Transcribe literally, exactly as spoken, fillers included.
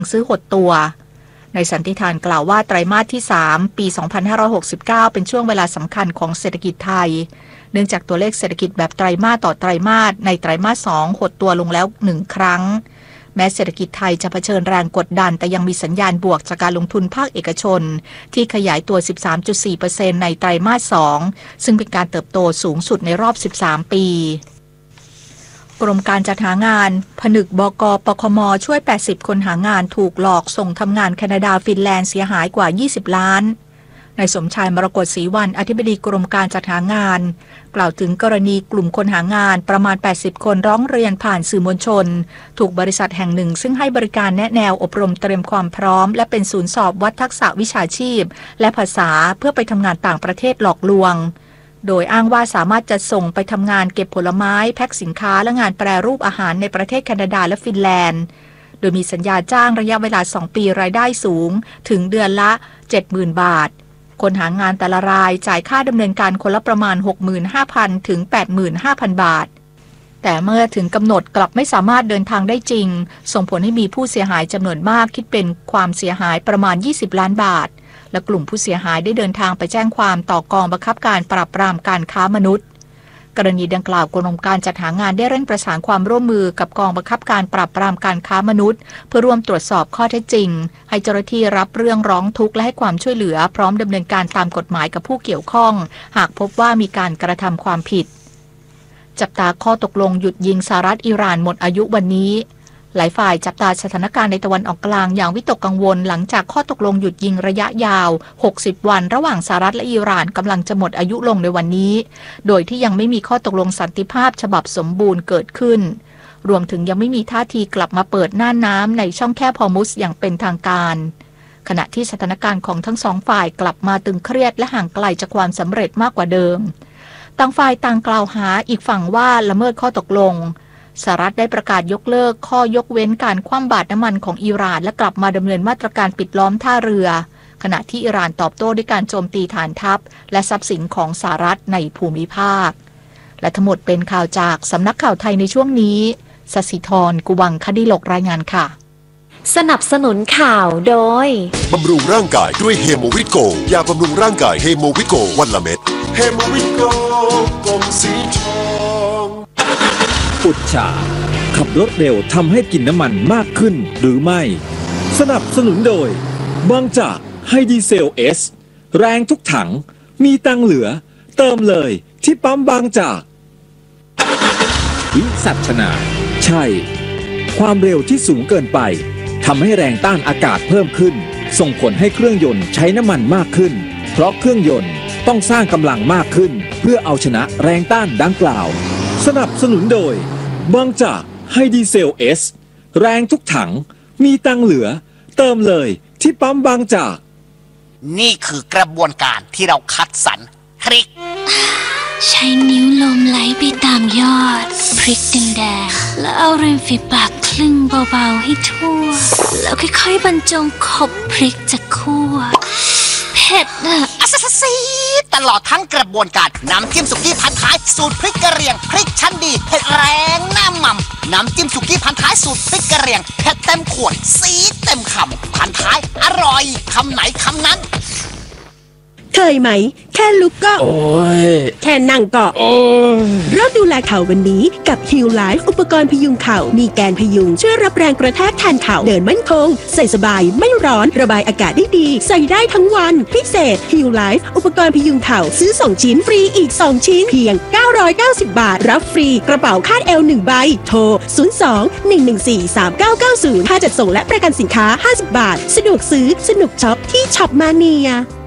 ซื้อหดตัวในสันนิษฐานกล่าวว่าไตรมาสที่สามปีสองพันห้าร้อยหกสิบเก้าเป็นช่วงเวลาสำคัญของเศรษฐกิจไทยเนื่องจากตัวเลขเศรษฐกิจแบบไตรมาสต่อไตรมาสในไตรมาสสองหดตัวลงแล้วหนึ่งครั้งแม้เศรษฐกิจไทยจะเผชิญแรงกดดันแต่ยังมีสัญญาณบวกจากการลงทุนภาคเอกชนที่ขยายตัว สิบสามจุดสี่เปอร์เซ็นต์ ในไตรมาสสองซึ่งเป็นการเติบโตสูงสุดในรอบสิบสามปีกรมการจัดหางานผนึกบก.ปคม.ช่วยแปดสิบคนหางานถูกหลอกส่งทำงานแคนาดาฟินแลนด์เสียหายกว่ายี่สิบล้านนายสมชายมรกตศรีวรรณอธิบดีกรมการจัดหางานกล่าวถึงกรณีกลุ่มคนหางานประมาณแปดสิบคนร้องเรียนผ่านสื่อมวลชนถูกบริษัทแห่งหนึ่งซึ่งให้บริการแนะแนวอบรมเตรียมความพร้อมและเป็นศูนย์สอบวัดทักษะวิชาชีพและภาษาเพื่อไปทำงานต่างประเทศหลอกลวงโดยอ้างว่าสามารถจะส่งไปทำงานเก็บผลไม้แพ็คสินค้าและงานแปรรูปอาหารในประเทศแคนาดาและฟินแลนด์โดยมีสัญญาจ้างระยะเวลาสองปีรายได้สูงถึงเดือนละ เจ็ดหมื่น บาทคนหางานแต่ละรายจ่ายค่าดำเนินการคนละประมาณ หกหมื่นห้าพัน ถึง แปดหมื่นห้าพัน บาทแต่เมื่อถึงกำหนดกลับไม่สามารถเดินทางได้จริงส่งผลให้มีผู้เสียหายจำนวนมากคิดเป็นความเสียหายประมาณยี่สิบล้านบาทและกลุ่มผู้เสียหายได้เดินทางไปแจ้งความต่อกองบังคับการปราบปรามการค้ามนุษย์กรณีดังกล่าวกรมการจัดหางานได้เร่งประสานความร่วมมือกับกองบังคับการปราบปรามการค้ามนุษย์เพื่อร่วมตรวจสอบข้อเท็จจริงให้เจ้าหน้าที่รับเรื่องร้องทุกข์และให้ความช่วยเหลือพร้อมดำเนินการตามกฎหมายกับผู้เกี่ยวข้องหากพบว่ามีการกระทำความผิดจับตาข้อตกลงหยุดยิงสหรัฐอิหร่านหมดอายุวันนี้หลายฝ่ายจับตาสถานการณ์ในตะวันออกกลางอย่างวิตกกังวลหลังจากข้อตกลงหยุดยิงระยะยาวหกสิบวันระหว่างสหรัฐและอิหร่านกำลังจะหมดอายุลงในวันนี้โดยที่ยังไม่มีข้อตกลงสันติภาพฉบับสมบูรณ์เกิดขึ้นรวมถึงยังไม่มีท่าทีกลับมาเปิดน่านน้ำในช่องแคบฮอร์มุซอย่างเป็นทางการขณะที่สถานการณ์ของทั้งสองฝ่ายกลับมาตึงเครียดและห่างไกลจากความสำเร็จมากกว่าเดิมต่างฝ่ายต่างกล่าวหาอีกฝั่งว่าละเมิดข้อตกลงสหรัฐได้ประกาศยกเลิกข้อยกเว้นการคว่ำบาตรน้ำมันของอิหร่านและกลับมาดำเนินมาตรการปิดล้อมท่าเรือขณะที่อิหร่านตอบโต้ด้วยการโจมตีฐานทัพและทรัพย์สินของสหรัฐในภูมิภาคและทั้งหมดเป็นข่าวจากสำนักข่าวไทยในช่วงนี้สศิธร กุวังคดิลกรายงานค่ะสนับสนุนข่าวโดยบำรุงร่างกายด้วยเฮโมวิโกยาบำรุงร่างกายเฮโมวิโกวันละเม็ดเฮโมวิโกกลมสีทองอุจฉาขับรถเร็วทำให้กินน้ำมันมากขึ้นหรือไม่สนับสนุนโดยบางจากไฮดีเซลเอสแรงทุกถังมีตังเหลือเติมเลยที่ปั๊มบางจากวิสัชนาใช่ความเร็วที่สูงเกินไปทำให้แรงต้านอากาศเพิ่มขึ้นส่งผลให้เครื่องยนต์ใช้น้ำมันมากขึ้นเพราะเครื่องยนต์ต้องสร้างกำลังมากขึ้นเพื่อเอาชนะแรงต้านดังกล่าวสนับสนุนโดยบางจากไฮดีเซลเอสแรงทุกถังมีตังเหลือเติมเลยที่ปั๊มบางจากนี่คือกระบวนการที่เราคัดสรรพริกใช้นิ้วลมไหลไปตามยอดพริกแดงๆแล้วเอาริมฝีปากคลึงเบาๆให้ทั่วแล้วค่อยๆบรรจงขบพริกจากคั่วเผ็ดอะอัสซีตลอดทั้งกระบวนการน้ำจิ้มสุกี้พันท้ายสูตรพริกกระเหรี่ยงพริกชั้นดีเผ็ดแรงหน้าหม่ำน้ำจิ้มสุกี้พันท้ายสูตรพริกกระเหรี่ยงเผ็ดเต็มขวดสีเต็มคำพันท้ายอร่อยคำไหนคำนั้นเคยไหมแค่ลุกก็โอ้ยแค่นั่งก็โอ้ยเริ่มดูแลเข่าวันนี้กับ Heal Life อุปกรณ์พยุงเข่ามีแกนพยุงช่วยรับแรงกระแทกแทนเข่าเดินมั่นคงใส่สบายไม่ร้อนระบายอากาศได้ดีใส่ได้ทั้งวันพิเศษ Heal Life อุปกรณ์พยุงเข่าซื้อสองชิ้นฟรีอีกสองชิ้นเพียงเก้าร้อยเก้าสิบบาทรับฟรีกระเป๋าคาดเอวหนึ่งใบโทรศูนย์ สอง หนึ่ง หนึ่ง สี่ สาม เก้า เก้า ศูนย์ค่าจัดส่งและประกันสินค้าห้าสิบบาทสะดวกซื้อสนุกช็อปที่ช็อปมาเนีย